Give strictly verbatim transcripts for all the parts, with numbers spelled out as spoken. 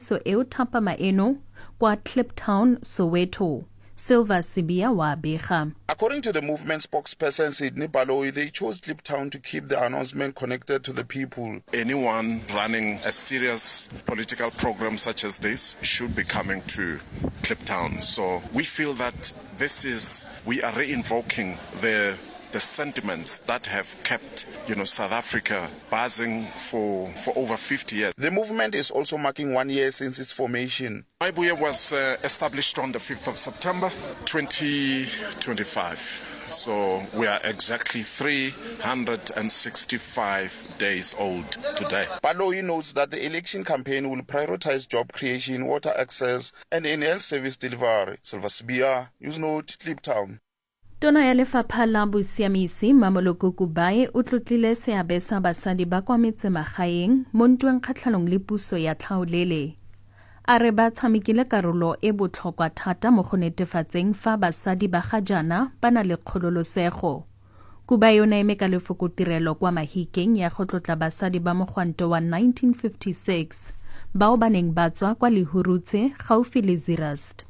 tsamaiso eo thapama eno kwa Kliptown, Soweto. Silva Sibia wa bega. According to the movement spokesperson Sydney Baloyi, they chose Kliptown to keep the announcement connected to the people. Anyone running a serious political program such as this should be coming to Kliptown. So we feel that this is, we are reinvoking the the sentiments that have kept, you know, South Africa buzzing for, for over fifty years. The movement is also marking one year since its formation. Maibuye was uh, established on the fifth of September twenty twenty-five. So we are exactly three hundred sixty-five days old today. Baloyi notes that the election campaign will prioritize job creation, water access, and enhanced service delivery. Silva Sibia, Newsnote, Kliptown. Tona ya lefapha la bosiamisi Mamoloko Kubayi o tlotlile seabe sa basadi ba kwa metsemagaeng mo ntweng kgatlhanong le puso ya tlhaolele. A re ba tshamekile karolo e botlhokwa thata mo go netefatseng fa basadi ba ga jana ba na le kgololosego. Kubayi o naeme ka lefokotirelo kwa Mahikeng ya go tlotla basadi ba mogwanto wa nineteen fifty-six bao ba neng ba tswa kwa Lehurutse gaufi le Zeerust.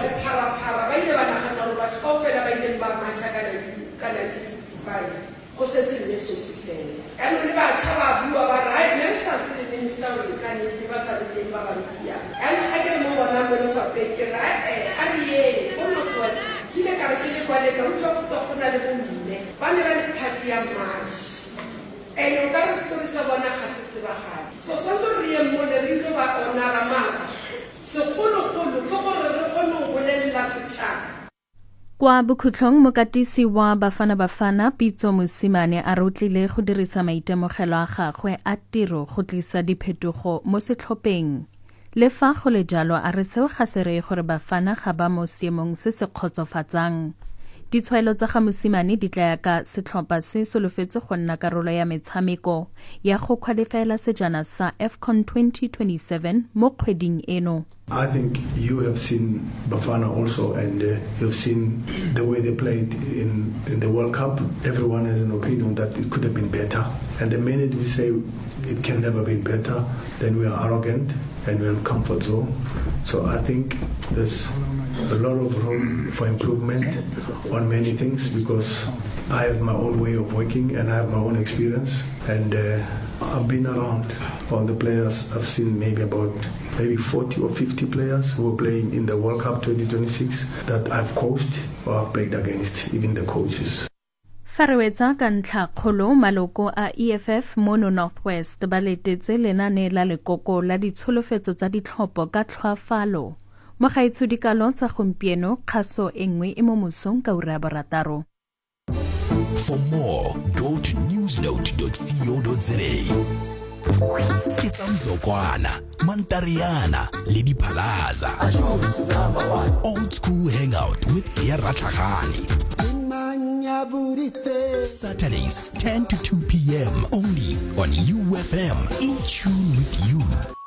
Go setse le so fifela eno le ba tshaba bua ba ra mme sa se le minister o ka ne ba sa le ba ba ntsia eno ga ke mo bona mo le fa pe ke ra eh a re ye o no kwest ile ka re ke le kwa le ka utlo go gona le bomme ba ne ba le party ya march eno ka re story sa bona ga se se ba ga so so so re ye mo le re ntlo ba ona ra mara se golo golo ke gore re gone go bolella setšhaba. Kwa bokhutlong mokatisi wa Bafana Bafana Pitso Mosimane a rotlile go dirisa maitemogelo a gagwe a tiro go tlisa diphetogo mo setlhopheng. Le fa go le jalo a re seo ga se reye gore Bafana ga ba mo seemong se se kgotsofatsang. Ditshwaelo tsa ga Mosimane di tla ka setlhopha se solofetse go nna karolo ya metshameko ya go kwalifela sejana sa AFCON twenty twenty-seven mo kgweding eno. I think you have seen Bafana also, and uh, you've seen the way they played in, in the World Cup. Everyone has an opinion that it could have been better. And the minute we say it can never be better, then we are arrogant and we're in comfort zone. So I think there's a lot of room for improvement on many things because I have my own way of working and I have my own experience. And uh, I've been around all the players. I've seen maybe about maybe forty or fifty players who are playing in the World Cup twenty twenty-six that I've coached or I've played against, even the coaches. Farewetsa ka ntlha kgolo maloko a E F F mono Northwest ba letetse lenane la lekoko la ditsholofetso tsa ditlhopho ka tlhoafalo. Mo gaitshudikalo tsa gompieno kgaso engwe e mo mosong ka ura ya borataro. For more, go to newsnote dot co dot za. It's Amzokwana, Mantariana, Lady Palaza. Old school hangout with Pierra Tlhagane. Saturdays, ten to two p.m. only on U F M. In tune with you.